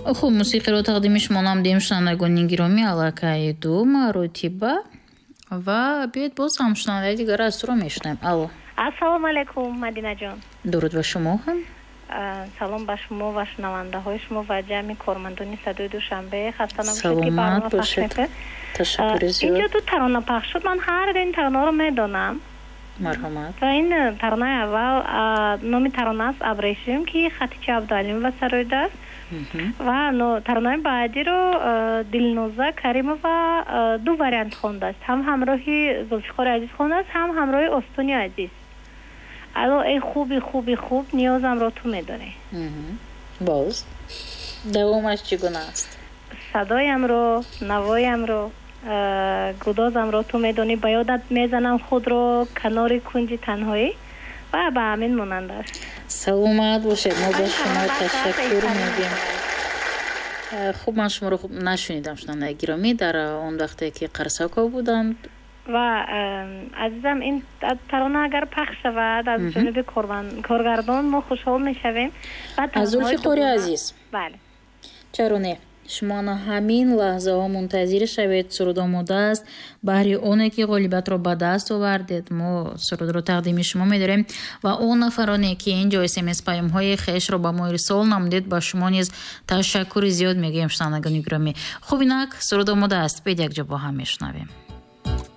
خب موسیقی رو تقدیم شما نمودیم شنوندگان گرامی علاقه دو مرتبه و بیاید باز هم شنونده دیگر از تو رو میشنیم. الو. السلام علیکم مدینه جان. درود به شما هم. سلام به شما و شنونده های شما و جمعی کارمندان صدای دوشنبه. خسته نباشید که سلامت برنامه پخش باشید. میشه. تشکر زیاد. اینجا دو ترانه پخش شد. من هر این ترانه رو میدونم. مرحمت. و این ترانه اول نام ترانه است ابریشم که خطیچه عبدالعلیم و سرویده است. و ترانه بعدی رو دلنوزه کریم و دو وریانت خونده است. هم همراهی زلفقار عزیز خونده است، هم همراهی استونی عزیز. الو ای خوب نیازم رو تو میدونی. باز دوامش چگونه است؟ صدایم رو، نوایم رو، گدازم رو تو میدونی. با یادت میزنم خود رو کنار کنج تنهایی و به همین موننده است. سلامت باشید. ما به شما تشکر میگیم. خوب من شما رو خوب نشنیدم شنونده گرامی در اون وقتی که قرصاکا بودند. و عزیزم این ترانه اگر پخش شود از جانب کارگردان ما خوشحال میشویم. از زلفقار عزیز. بله. چرا نه؟ شما همین لحظه ها منتظر شوید. سرود آماده است. بهر اونه که غالبیت رو به دست آوردید ما سرود رو تقدیم شما می‌داریم و اون نفرانی که اینجا SMS پیام های خیش رو به ما ارسال نمودید با شما نیز تشکر زیاد میگیم شنوندگان گرامی. خوب اینک سرود آماده است. بیاید یک جا با هم میشنویم.